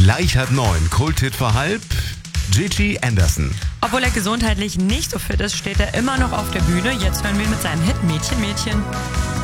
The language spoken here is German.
Gleich 8:30. Kulthit für halb. Gigi Anderson. Obwohl er gesundheitlich nicht so fit ist, steht er immer noch auf der Bühne. Jetzt hören wir mit seinem Hit Mädchen, Mädchen.